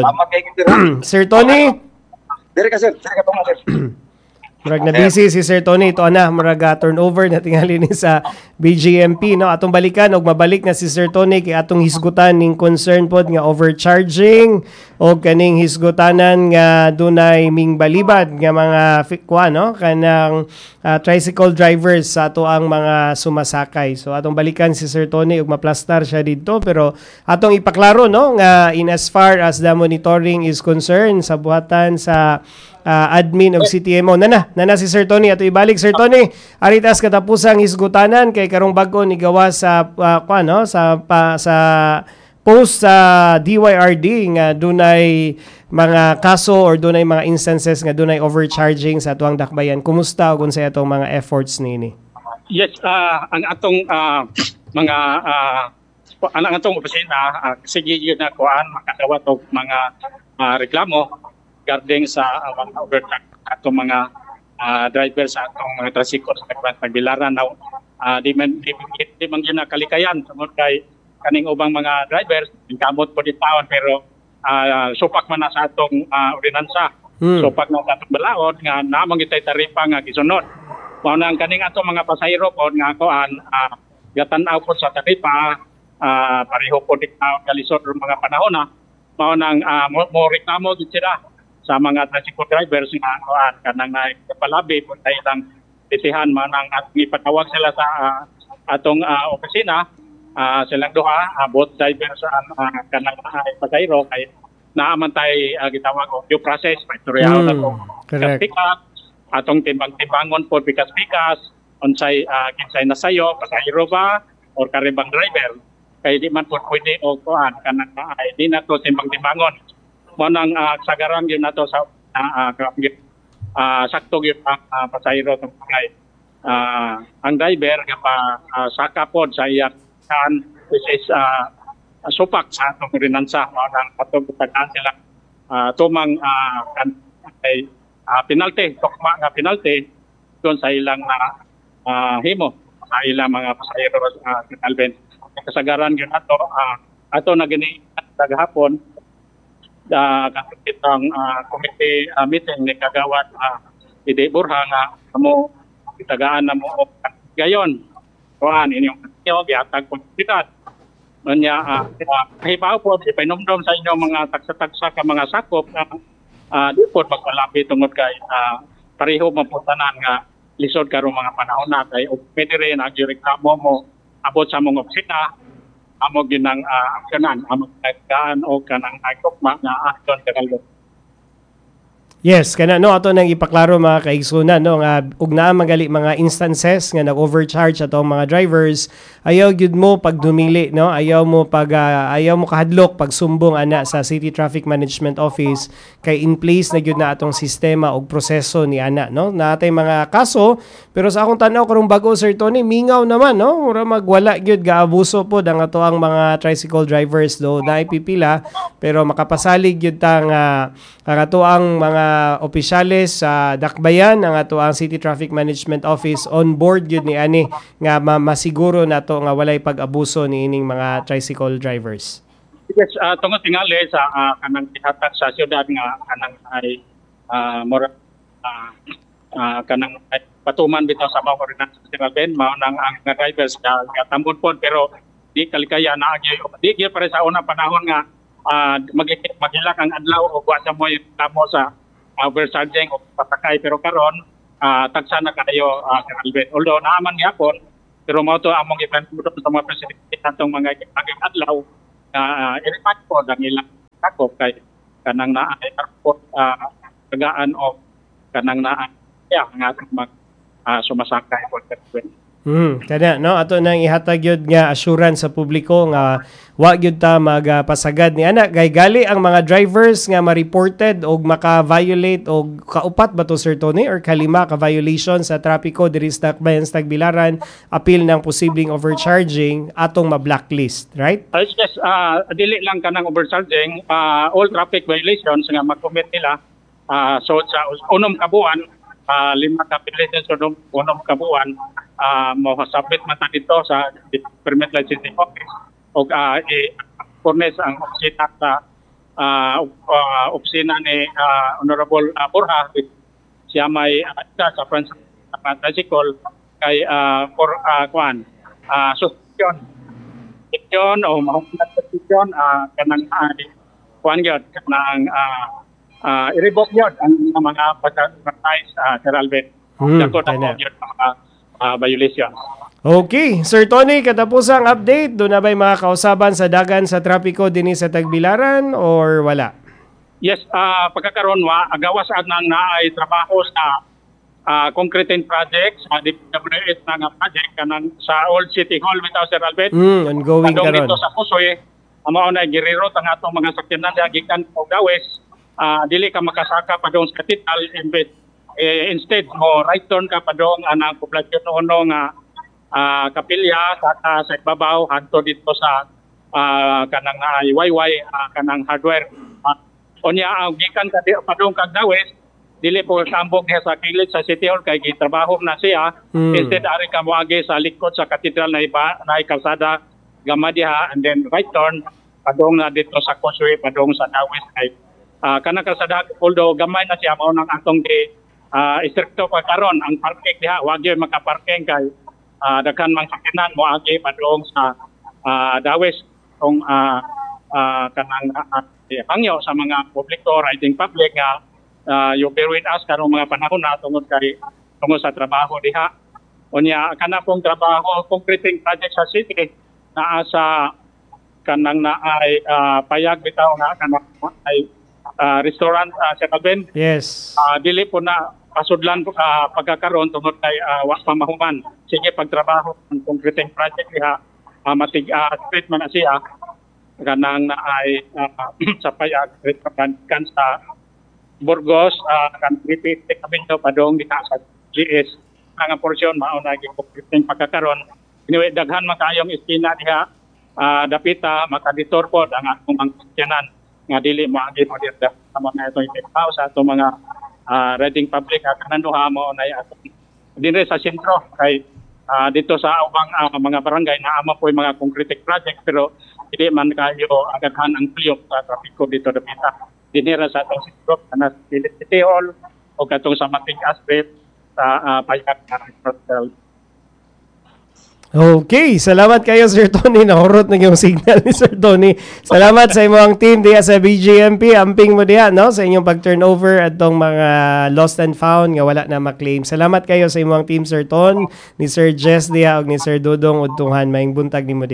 Sir Tony, Dire ka sir, sir ka tunga sir. Murag na busy si Sir Tony ito ana, murag uh, turnover na tingali ni sa B G M P, no? Atong balikan og mabalik na si Sir Tony kay atong hisgutan ning concern pod nga overcharging o kaning hisgutanan nga dunay ming balibad nga mga fikwa, no? Kanang uh, tricycle drivers sa ato ang mga sumasakay. So atong balikan si Sir Tony og maplastar siya didto pero atong ipaklaro, no, nga in as far as the monitoring is concerned sa buhatan sa Uh, admin of C T M O. Nana, nana si Sir Tony ato ibalik Sir Tony. Aritas katapusang hisgutanan kay karong bag-o ni gawa sa uh, kwa, no, sa pa, sa post sa D Y R D nga dunay mga kaso or dunay mga instances nga dunay overcharging sa atuang dakbayan. Kumusta ug unsay atong mga efforts nini? Yes, uh, ang atong uh, mga uh, ang atong opisina uh, sige yun na kuan makadawat og mga uh, reklamo regarding sa uh, mga overtime atong mga uh, driver sa atong mga tricycle sa pagbilaran na uh, di man di, di man yun na kalikayan tungod kay kaning ubang mga drivers kamot po di taon pero uh, supak man na sa atong uh, ordinansa hmm. supak na sa atong balaod nga namang itay taripa nga gisunod mao nang kaning atong mga pasahero po nga kuan uh, gatan-aw po sa taripa uh, pareho po di uh, kalisod mga panahon na mao nang uh, mo, mo reklamo gid sila sa mga tricycle drivers nga kuan kanang naipalabi kung tayo lang titihan man ang at ipatawag sila sa uh, atong uh, opisina uh, silang duha uh, both drivers sa uh, kanang uh, pasahero kay naaman tayo uh, gitawag og due process paitoryaw mm, na kung pick-up atong timbang-timbangon po pikas-pikas unsay uh, kinsay nasayo pasahero ba or karibang driver kay di man po pwede og kuan kanang uh, di na to timbang-timbangon mo nang uh, sagaran yun na to sa uh, uh, uh, sakto yun ang uh, pasahero itong pagay. Uh, ang driver pa uh, saka pod sa iyang kan which is uh, supak sa itong rinansa mo nang atong pagkaan sila uh, tumang uh, kan, ay, uh, penalty, tukma nga penalty doon sa ilang uh, uh, himo sa ilang mga pasahero uh, Alvin. Kasagaran yun na to uh, ato na gini tagahapon uh, katong uh, committee uh, meeting ni kagawad uh, Ide Burha nga amo itagaan na mo gayon kuan inyong kanyo gihatag posibilidad unya uh, uh, kahibaw po ipainomdom sa inyo mga taksa-taksa ka mga sakop na uh, di po magpalabi tungod kay uh, pareho maputanan nga lisod karong mga panahon na kay pwede rin ang reklamo mo abot sa mong opisina amo ginang uh, aksyonan amo nagkaan o kanang nagtukma na aksyon kanalo. Yes, kana no ato nang ipaklaro mga kaigsunan no nga ug naa magali mga instances nga nag-overcharge ato mga drivers, ayaw gyud mo pag dumili no, ayaw mo pag uh, ayaw mo kahadlok pag sumbong ana sa City Traffic Management Office kay in place na gyud na atong sistema ug proseso ni ana no. Natay mga kaso pero sa akong tan-aw karong bago Sir Tony mingaw naman no, ura magwala gyud gaabuso pod ang ato ang mga tricycle drivers do na ipipila pero makapasalig gyud ta nga ang ato ang mga opisyales sa dakbayan ang ato ang City Traffic Management Office on board gyud ni ani nga ma- masiguro nato nga walay pag-abuso ni ining mga tricycle drivers. Yes, uh, tungod tingali sa uh, kanang ihatag sa syudad nga kanang ay uh, more uh, uh, kanang ay, patuman bitaw sa mga ordinance sa General Ben mao nang ang mga drivers nga tambon pod pero di kalikaya na agi di gyud para sa una panahon nga uh, mag- magilak ang adlaw o wa sa mo kamo sa overcharging o patakay pero karon uh, tagsa na kayo uh, General Ben. Although naaman gyapon pero mao to among ipanudot sa mga presidente atong mga aging adlaw na uh, i-remind po ang ilang sakop kay kanang naay airport uh, tagaan o kanang naay ya nga mag uh, sumasakay po General. Hmm, kada no ato nang ihatag gyud nga assurance sa publiko nga wa gyud ta magpasagad ni ana kay gali ang mga drivers nga ma-reported og maka-violate og kaupat ba to Sir Tony or kalima ka violation sa trapiko diri sa Dakbayan sa Tagbilaran apil ng posibleng overcharging atong ma-blacklist, right? Uh, yes, uh, dili lang kanang overcharging, uh, all traffic violations nga mag-commit nila uh, so sa unom kabuan uh, lima ka violations sa unom, unom kabuan uh, mo submit man ta dito sa permit licensing office o uh, i-furnish ang opisina sa uh, uh, opisina ni uh, Honorable uh, Borja siya may uh, sa Francis uh, tricycle kay uh, for uh, kuan uh, suspension suspension o mahumlat suspension uh, kanang uh, kuan gyud kanang uh, uh, i-revoke gyud ang mga pag-advertise uh, Sir Alvin. Hmm, Dako na gyud ang mga uh, violation. Okay, Sir Tony, katapusang update, doon na ba'y mga kausaban sa dagan sa trapiko din sa Tagbilaran or wala? Yes, uh, pagkakaroon wa, agawas nang naay trabaho sa uh, concreting project sa D P W S na nga project kanang sa Old City Hall bitaw Sir Albert. Mm, ongoing Padong karon. dito sa Pusoy, mao na girirot ang atong mga sakyanan sa gikan og gawes, uh, dili ka makasaka padong sa Cathedral invest. Eh, instead mo right turn ka padong anang poblasyon uno nga uh, kapilya sa sa ibabaw hanto dito sa uh, kanang naay Y Y uh, kanang hardware. Uh, onya ang gikan ka padong kag dawes dili po sambog niya sa kilid sa City Hall kay gitrabaho na siya. Mm. Instead ari ka moagi sa likod sa Cathedral na iba na kalsada gama diha and then right turn padong na dito sa Causeway padong sa dawes kay uh, kanang kalsada although gamay na siya mao nang atong di uh, istrikto pa karon ang parking diha wa gyud makaparking kay uh, daghan mang sakyanan moagi padong sa uh, dawes kung uh, uh, kanang uh, hangyo sa mga publiko riding public nga uh, you bear with us karong mga panahon na tungod kay tungod sa trabaho diha. Unya kana pong trabaho concreting project sa city naa sa kanang naay uh, payag bitaw nga kanang ay uh, restaurant uh, sa Calvin. Yes. Uh, dili po na pasudlan uh, pagkakaroon tungod kay uh, wa pa mahuman. Sige pagtrabaho ng concreting project diha uh, matig uh, treatment na siya kanang naay uh, sa payag kan sa Burgos uh, kan repeat kami daw padong diha sa G S nga porsyon mao na gipong pagkakaroon anyway daghan man kayong iskina diha uh, dapita makaditor pod ang akong mangkyanan nga dili mo agi mo dito sa mga ito itaw sa ato mga uh, riding public kanan duha mo na atong dinre sa sentro kay uh, dito sa ubang uh, mga barangay na ama po yung mga concrete project pero hindi man kayo agaghan ang pliyok sa trapiko dito dapita dinira sa atong sentro kana City Hall o katong sa Mating Aspen sa uh, payag na hotel. Okay, salamat kayo Sir Tony. Nahurot na yung signal ni Sir Tony. Salamat sa imong team diya sa B G M P. Amping mo diya no sa inyong pag-turnover atong mga lost and found nga wala na ma-claim. Salamat kayo sa imong team Sir Ton, ni Sir Jess diya ug ni Sir Dudong Udtuhan. Maayong buntag nimo diha.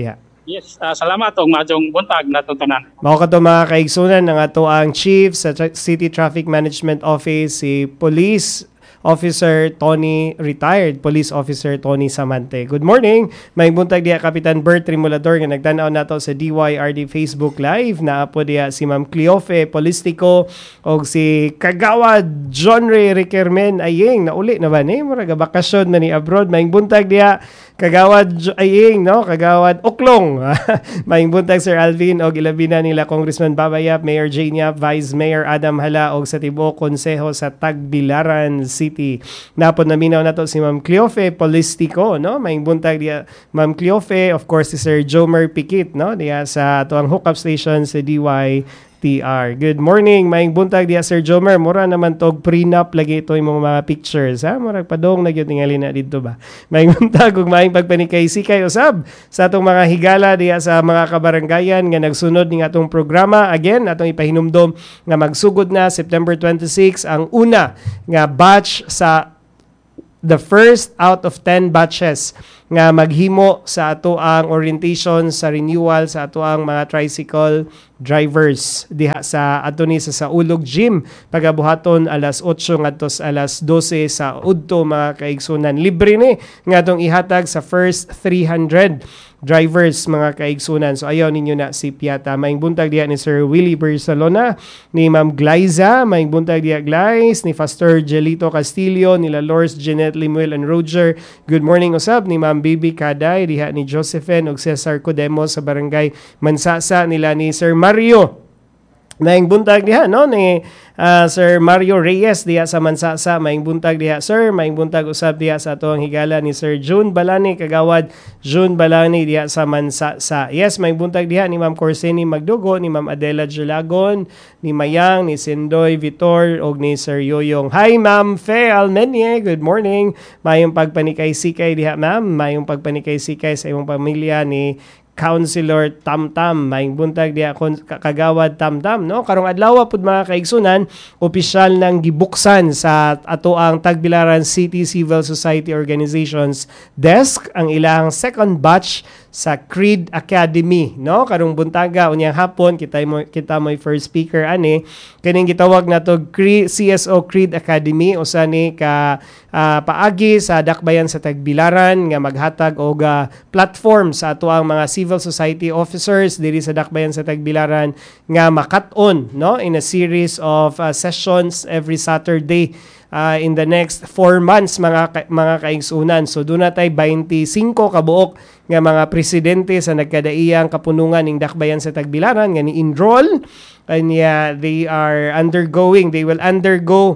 Yes, uh, salamat og maayong buntag natutunan. Mao ka to mga kaigsunan ng ato ang chief sa Tra- City Traffic Management Office, si Police Officer Tony, retired Police Officer Tony Samante. Good morning. May buntag diya Kapitan Bert Trimulador nga nagtanaw nato sa D Y R D Facebook Live. Naapo diya si Ma'am Cleofe Polistico o si Kagawad John Ray Riquermen Ayeng. Nauli na ba ni? Muraga bakasyon na ni abroad. May buntag diya Kagawad Ayeng, no? Kagawad Oklong. May buntag Sir Alvin o gilabina nila Congressman Babayap, Mayor Jane Yap, Vice Mayor Adam Hala o sa tibuok konseho sa Tagbilaran City. Napod na minaw nato si Ma'am Cleofe Polistico, no? May buntag diya Ma'am Cleofe, of course si Sir Jomer Pikit, no? Diya sa tuang hookup station sa D Y T R. Good morning, maing buntag diya Sir Jomer. Mura naman tog prenup lagi ito yung mga pictures, ha? Murag padong nagyo tingali na dito ba. Maing buntag ug maing pagpanikay-sikay usab sa atong mga higala diya sa mga kabaranggayan nga nagsunod ning atong programa. Again, atong ipahinumdom nga magsugod na September twenty-six ang una nga batch sa the first out of ten batches nga maghimo sa ato ang orientation sa renewal sa ato ang mga tricycle drivers diha sa ato ni sa Saulog Gym pagabuhaton alas otso ngadto sa alas dose sa udto mga kaigsunan. Libre ni nga atong ihatag sa first three hundred drivers mga kaigsunan. So ayaw ninyo na si Piata. Maing buntag diya ni Sir Willie Barcelona, ni Ma'am Glyza, maing buntag diya Glyze, ni Pastor Jelito Castillo, nila Lors, Jeanette, Limuel, and Roger. Good morning usab ni Ma'am Bibi Kaday, diha ni Josephine ug Cesar Codemo sa barangay Mansasa, nila ni Sir Mario. Maing buntag diha no ni uh, Sir Mario Reyes diha sa Mansasa. Maing buntag diha sir, maing buntag usab diha sa atong higala ni Sir June Balani, Kagawad June Balani diha sa Mansasa. Yes, maing buntag diha ni Ma'am Corseni Magdugo, ni Ma'am Adela Julagon, ni Mayang, ni Sindoy Vitor og ni Sir Yoyong. Hi Ma'am Fe Almenye, good morning. Mayong pagpanikay-sikay diha ma'am, mayong pagpanikay-sikay sa imong pamilya ni Councilor Tamtam, maing buntag diya Kagawad Tamtam, no? Karong adlaw pud mga kaigsunan, opisyal nang gibuksan sa ato ang Tagbilaran City Civil Society Organizations desk ang ilang second batch sa Creed Academy, no? Karong buntaga unyang hapon kita mo kita mo first speaker ani kining gitawag nato C S O Creed Academy usa ni ka uh, paagi sa dakbayan sa Tagbilaran nga maghatag og uh, platform sa ato ang mga civil society officers diri sa dakbayan sa Tagbilaran nga makat-on, no, in a series of uh, sessions every Saturday uh, in the next four months mga ka- mga kaigsunan. So doon natay twenty-five kabuok nga mga presidente sa nagkadaiyang kapunungan ning dakbayan sa Tagbilaran nga ni-enroll, and yeah, they are undergoing they will undergo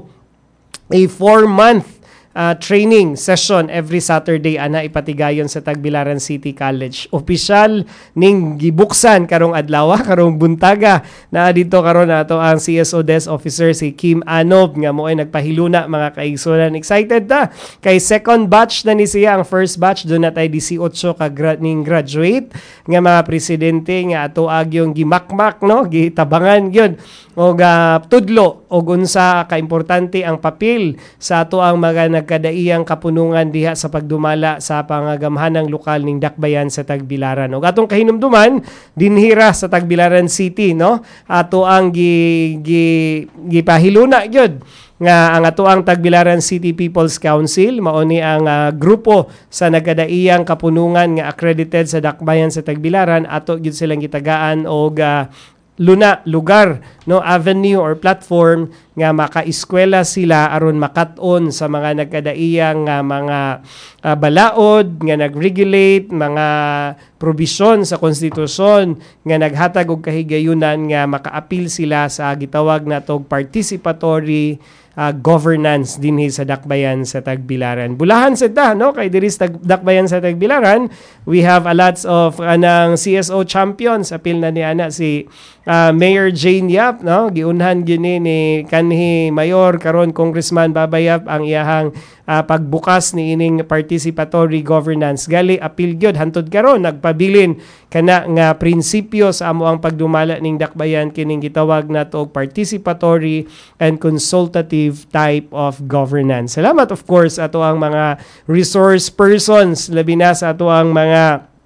a four month Uh, training session every Saturday ana ipatigayon sa Tagbilaran City College. Opisyal ning gibuksan karong adlaw, karong buntaga na dito karon nato ang C S O Desk Officer si Kim Anob nga mo ay nagpahiluna mga kaigsunan. Excited ta kay second batch na ni siya. Ang first batch do na tay eighteen ka gra- ning graduate nga mga presidente nga ato agyong gimakmak, no, gitabangan gyud og uh, tudlo og unsa ka importante ang papel sa ato ang mga nagkadaiyang kapunungan diha sa pagdumala sa pangagamhanang lokal ning dakbayan sa Tagbilaran. Og atong kahinumduman dinhira sa Tagbilaran City, no, ato ang gi, gi gipahiluna gyud nga ang ato ang Tagbilaran City People's Council mao ni ang uh, grupo sa nagkadaiyang kapunungan nga accredited sa dakbayan sa Tagbilaran. Ato gyud silang gitagaan og uh, luna lugar, no, avenue or platform nga makaeskwela sila aron makat-on sa mga nagkadaiyang uh, mga uh, balaod nga nagregulate mga probisyon sa konstitusyon nga naghatag og kahigayunan nga makaapil sila sa gitawag natog participatory uh, governance dinhi sa dakbayan sa Tagbilaran. Bulahan sa ta, no, kay diri sa dakbayan sa Tagbilaran we have a lots of anang C S O champions. Apil na ni ana si uh, Mayor Jane Yap, no, giunhan gini ni kanhi Mayor karon Congressman Babayap ang iyahang uh, pagbukas ni ining participatory governance. Gali apil gyud hantud karon nagpabilin kana nga prinsipyo sa amo ang pagdumala ning dakbayan kining gitawag nato og participatory and consultative type of governance. Salamat of course ato ang mga resource persons labi na sa ato ang mga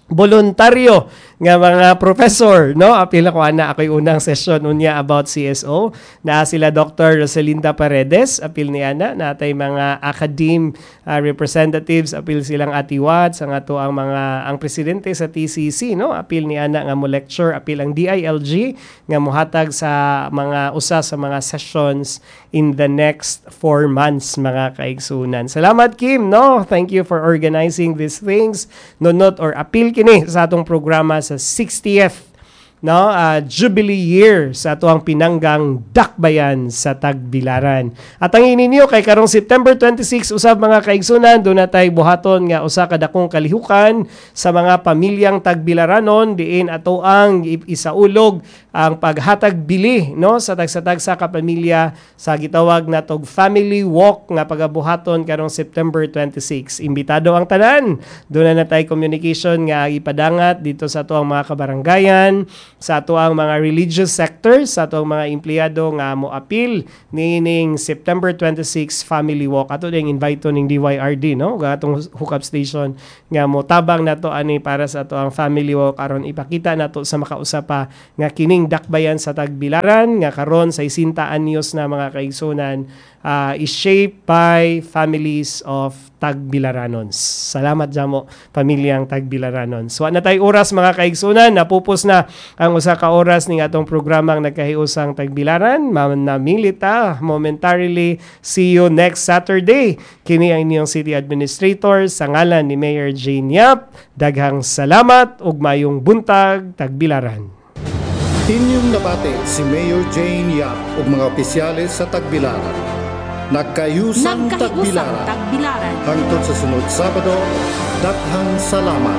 voluntaryo nga mga professor, no? Apil ko ana ako'y unang session unya about C S O. Na sila Doctor Rosalinda Paredes, apil ni ana, natay mga academe uh, representatives, apil silang Ati Watts, ang ato ang mga ang presidente sa T C C, no? Apil ni ana nga mo lecture, apil ang D I L G nga mohatag sa mga usa sa mga sessions in the next four months, mga kaigsunan. Salamat, Kim, no? Thank you for organizing these things. Nonot or apil kini sa atong programa sa sixtieth no uh, Jubilee year sa ato ang pinanggang dakbayan sa Tagbilaran. At ang ininyo kay karong September twenty-six usab mga kaigsunan, do na tay buhaton nga usa ka dakong kalihukan sa mga pamilyang Tagbilaranon diin ato ang isaulog ang paghatag bili no sa tagsa-tagsa ka pamilya sa gitawag natog family walk nga pagabuhaton karong September twenty-six. Imbitado ang tanan. Do na natay communication nga ipadangat dito sa ato ang mga kabaranggayan, sa ato ang mga religious sectors, sa ato ang mga empleyado nga moapil nining September twenty-six family walk. Ato ding invite ning D Y R D no, gatong hookup station nga motabang nato ani para sa ato ang family walk aron ipakita nato sa makausapa nga kining dakbayan sa Tagbilaran nga karon sa isinta anyos na mga kaigsunan uh, is shaped by families of Tagbilaranons. Salamat jamo pamilyang Tagbilaranons. So na tay oras mga kaigsunan, napupos na ang usa ka oras ning atong programang nagkahiusang Tagbilaran. Namilita momentarily. See you next Saturday. Kini ang inyong City Administrator sa ngalan ni Mayor Jane Yap. Daghang salamat ug mayong buntag Tagbilaran. Inyong nabate si Mayor Jane Yap ug mga opisyales sa Tagbilaran. Nagkayusang Tagbilaran. Tagbilaran. Hangtod sa sunod Sabado, daghang salamat.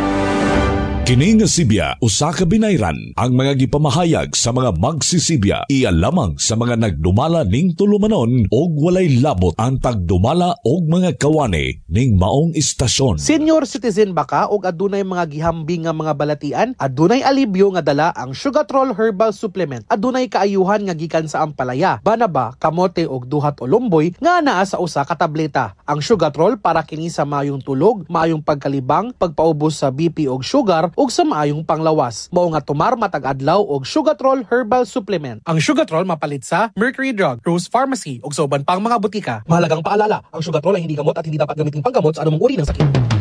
Kini nga Sibya usa ka binayran ang mga gipamahayag sa mga magsisibya iya lamang sa mga nagdumala ning tulumanon og walay labot ang pagdumala og mga kawani ning maong istasyon. Senior citizen baka og adunay mga gihambing nga mga balatian, adunay alibyo nga dala ang Sugatrol Herbal Supplement. Adunay kaayuhan nga gikan sa ampalaya, banaba, kamote og duhat o lumboy nga naa sa usa ka tableta. Ang Sugatrol para kini sa maayong tulog, maayong pagkalibang, pagpaubos sa B P og sugar ug sa maayong panglawas. Mao nga tumar matag adlaw og Sugatrol Herbal Supplement. Ang Sugatrol mapalit sa Mercury Drug, Rose Pharmacy ug sa uban pang mga butika. Mahalagang paalala, ang Sugatrol ay hindi gamot at hindi dapat gamitin panggamot sa anumang uri ng sakit.